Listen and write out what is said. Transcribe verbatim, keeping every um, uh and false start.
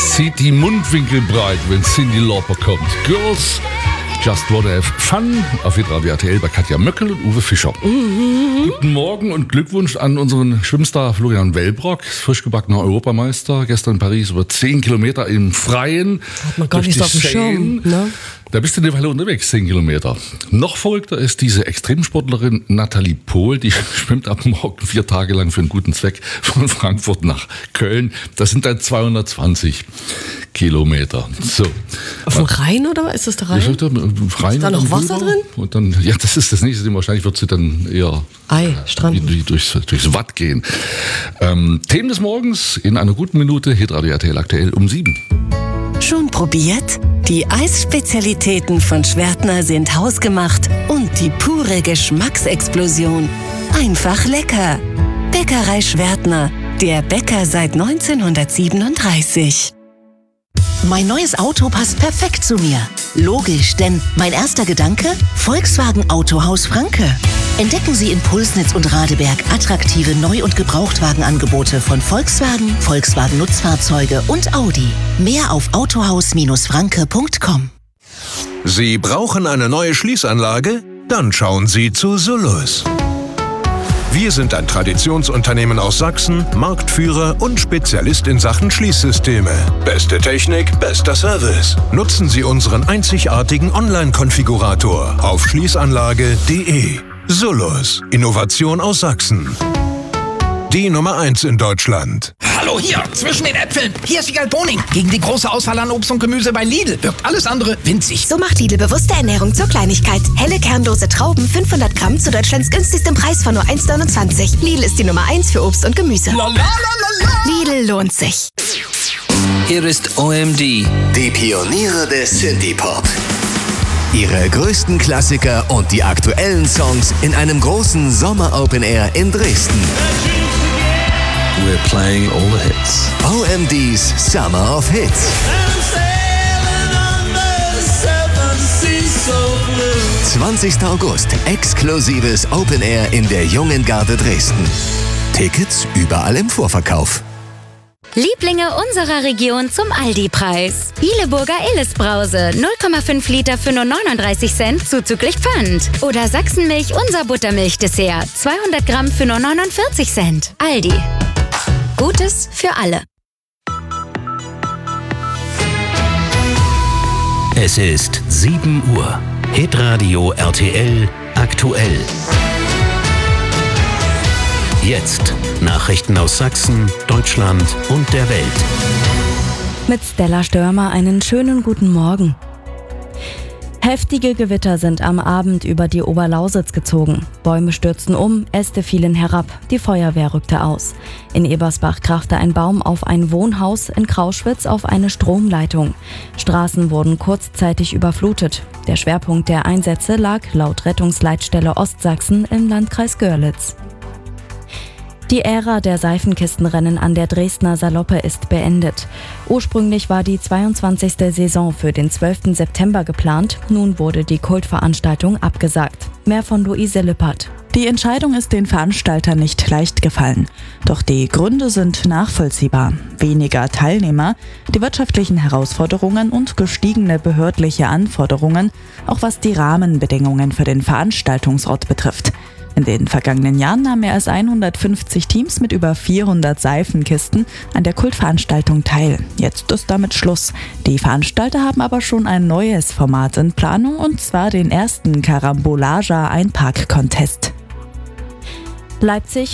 zieht die Mundwinkel breit, wenn Cyndi Lauper kommt. Girls Just Wanna Have Fun auf Hitradio R T L bei Katja Möckel und Uwe Fischer. Mhm. Guten Morgen und Glückwunsch an unseren Schwimmstar Florian Wellbrock, frisch gebackener Europameister, gestern in Paris über zehn Kilometer im Freien. Hat man gar nicht so auf dem Schirm, ne? Da bist du eine Weile unterwegs, zehn Kilometer. Noch verrückter ist diese Extremsportlerin Nathalie Pohl, die schwimmt ab morgen vier Tage lang für einen guten Zweck von Frankfurt nach Köln. Das sind dann zweihundertzwanzig Kilometer. So. Auf dem Rhein oder was? Ist das der Rhein? Ist, Rhein ist da noch Wasser drin? Und dann, ja, das ist das nächste. Wahrscheinlich wird sie dann eher Ei, Strand. Wie, wie durchs, durchs Watt gehen. Ähm, Themen des Morgens in einer guten Minute. Hitradio R T L aktuell um sieben. Schon probiert? Die Eisspezialitäten von Schwertner sind hausgemacht und die pure Geschmacksexplosion. Einfach lecker. Bäckerei Schwertner, der Bäcker seit neunzehnhundertsiebenunddreißig. Mein neues Auto passt perfekt zu mir. Logisch, denn mein erster Gedanke? Volkswagen Autohaus Franke. Entdecken Sie in Pulsnitz und Radeberg attraktive Neu- und Gebrauchtwagenangebote von Volkswagen, Volkswagen Nutzfahrzeuge und Audi. Mehr auf autohaus Bindestrich franke Punkt com. Sie brauchen eine neue Schließanlage? Dann schauen Sie zu Sullus. Wir sind ein Traditionsunternehmen aus Sachsen, Marktführer und Spezialist in Sachen Schließsysteme. Beste Technik, bester Service. Nutzen Sie unseren einzigartigen Online-Konfigurator auf schließanlage punkt de. Sullus, Innovation aus Sachsen. Die Nummer eins in Deutschland. Hallo hier, zwischen den Äpfeln. Hier ist Wiegald Boning. Gegen die große Auswahl an Obst und Gemüse bei Lidl wirkt alles andere winzig. So macht Lidl bewusste Ernährung zur Kleinigkeit. Helle kernlose Trauben, fünfhundert Gramm zu Deutschlands günstigstem Preis von nur eins Komma neunundzwanzig. Lidl ist die Nummer eins für Obst und Gemüse. La, la, la, la, la. Lidl lohnt sich. Hier ist O M D. Die Pioniere des Synthie-Pop. Ihre größten Klassiker und die aktuellen Songs in einem großen Sommer-Open Air in Dresden. We're playing all the hits. O M D's Summer of Hits. zwanzigster August, exklusives Open Air in der Jungen Garde Dresden. Tickets überall im Vorverkauf. Lieblinge unserer Region zum Aldi-Preis. Bieleburger Illes-Brause, null Komma fünf Liter für nur neununddreißig Cent zuzüglich Pfand. Oder Sachsenmilch, unser Buttermilch-Dessert, zweihundert Gramm für nur neunundvierzig Cent. Aldi. Gutes für alle. Es ist sieben Uhr. Hitradio R T L aktuell. Jetzt Nachrichten aus Sachsen, Deutschland und der Welt. Mit Stella Störmer einen schönen guten Morgen. Heftige Gewitter sind am Abend über die Oberlausitz gezogen. Bäume stürzten um, Äste fielen herab, die Feuerwehr rückte aus. In Ebersbach krachte ein Baum auf ein Wohnhaus, in Krauschwitz auf eine Stromleitung. Straßen wurden kurzzeitig überflutet. Der Schwerpunkt der Einsätze lag laut Rettungsleitstelle Ostsachsen im Landkreis Görlitz. Die Ära der Seifenkistenrennen an der Dresdner Saloppe ist beendet. Ursprünglich war die zweiundzwanzigste Saison für den zwölften September geplant. Nun wurde die Kultveranstaltung abgesagt. Mehr von Luise Lippert. Die Entscheidung ist den Veranstaltern nicht leicht gefallen. Doch die Gründe sind nachvollziehbar. Weniger Teilnehmer, die wirtschaftlichen Herausforderungen und gestiegene behördliche Anforderungen, auch was die Rahmenbedingungen für den Veranstaltungsort betrifft. In den vergangenen Jahren nahmen mehr als hundertfünfzig Teams mit über vierhundert Seifenkisten an der Kultveranstaltung teil. Jetzt ist damit Schluss. Die Veranstalter haben aber schon ein neues Format in Planung, und zwar den ersten Karambolager Einpark-Contest. Leipzig